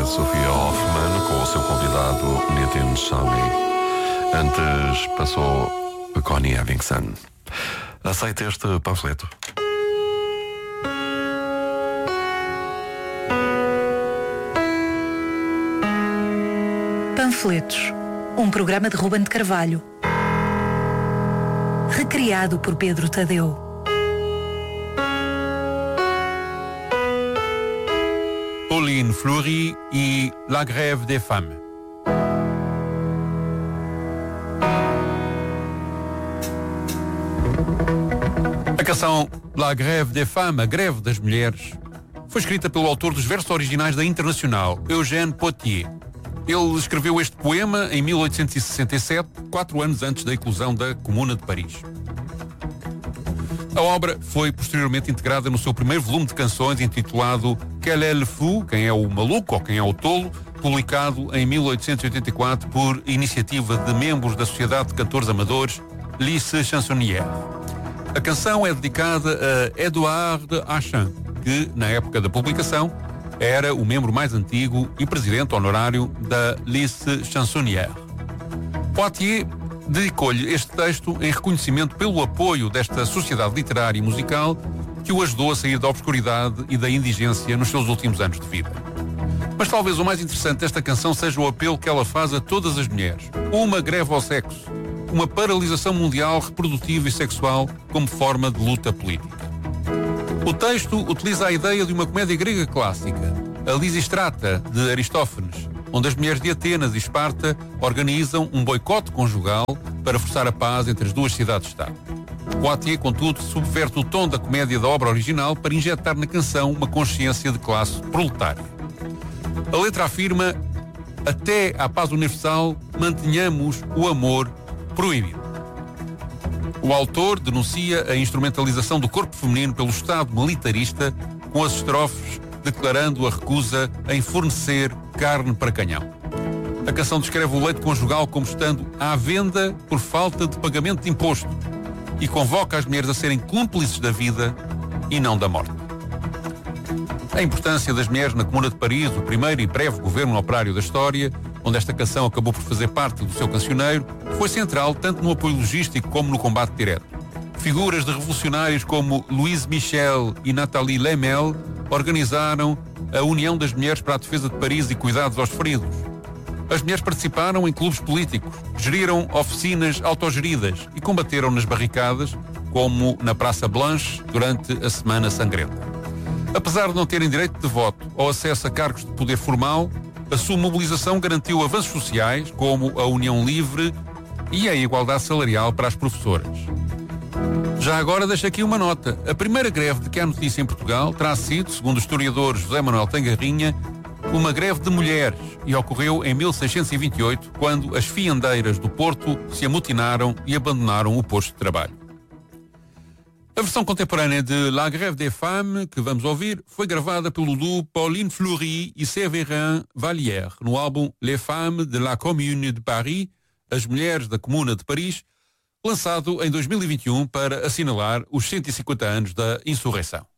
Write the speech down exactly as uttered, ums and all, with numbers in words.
Sofia Hoffman com o seu convidado Nitin Sami. Antes passou Connie Evingston. Aceita este panfleto. Panfletos, um programa de Ruben de Carvalho, recriado por Pedro Tadeu. Pauline Fleury e La Grève des Femmes. A canção La Grève des Femmes, a greve das mulheres, foi escrita pelo autor dos versos originais da Internacional, Eugène Potier. Ele escreveu este poema em mil oitocentos e sessenta e sete, quatro anos antes da eclosão da Comuna de Paris. A obra foi posteriormente integrada no seu primeiro volume de canções, intitulado Quel est le fou? Quem é o maluco ou quem é o tolo?, publicado em mil oitocentos e oitenta e quatro por iniciativa de membros da Sociedade de Cantores Amadores, Lycée Chansonnière. A canção é dedicada a Edouard Achin, que, na época da publicação, era o membro mais antigo e presidente honorário da Lycée Chansonnière. Poitiers dedicou-lhe este texto em reconhecimento pelo apoio desta sociedade literária e musical que o ajudou a sair da obscuridade e da indigência nos seus últimos anos de vida. Mas talvez o mais interessante desta canção seja o apelo que ela faz a todas as mulheres. Uma greve ao sexo, uma paralisação mundial reprodutiva e sexual como forma de luta política. O texto utiliza a ideia de uma comédia grega clássica, a Lisistrata, de Aristófanes, onde as mulheres de Atenas e Esparta organizam um boicote conjugal para forçar a paz entre as duas cidades-estado. Poitiers, contudo, subverte o tom da comédia da obra original para injetar na canção uma consciência de classe proletária. A letra afirma: até à paz universal mantenhamos o amor proibido. O autor denuncia a instrumentalização do corpo feminino pelo Estado militarista, com as estrofes declarando a recusa em fornecer carne para canhão. A canção descreve o leito conjugal como estando à venda por falta de pagamento de imposto e convoca as mulheres a serem cúmplices da vida e não da morte. A importância das mulheres na Comuna de Paris, o primeiro e breve governo operário da história, onde esta canção acabou por fazer parte do seu cancioneiro, foi central tanto no apoio logístico como no combate direto. Figuras de revolucionários como Louise Michel e Nathalie Lemel organizaram a União das Mulheres para a Defesa de Paris e Cuidados aos Feridos. As mulheres participaram em clubes políticos, geriram oficinas autogeridas e combateram nas barricadas, como na Praça Blanche, durante a Semana Sangrenta. Apesar de não terem direito de voto ou acesso a cargos de poder formal, a sua mobilização garantiu avanços sociais, como a União Livre e a igualdade salarial para as professoras. Já agora deixo aqui uma nota. A primeira greve de que há notícia em Portugal terá sido, segundo o historiador José Manuel Tangarrinha, uma greve de mulheres, e ocorreu em mil seiscentos e vinte e oito, quando as fiandeiras do Porto se amotinaram e abandonaram o posto de trabalho. A versão contemporânea de La Grève des Femmes, que vamos ouvir, foi gravada pelo duo Pauline Fleury e Séverin Vallière, no álbum Les Femmes de la Commune de Paris, As Mulheres da Comuna de Paris, lançado em dois mil e vinte e um para assinalar os cento e cinquenta anos da insurreição.